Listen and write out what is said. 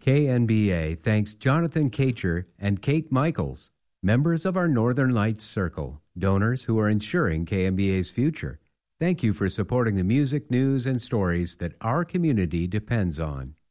KNBA thanks Jonathan Kacher and Kate Michaels, members of our Northern Lights Circle, donors who are ensuring KNBA's future. Thank you for supporting the music, news, and stories that our community depends on.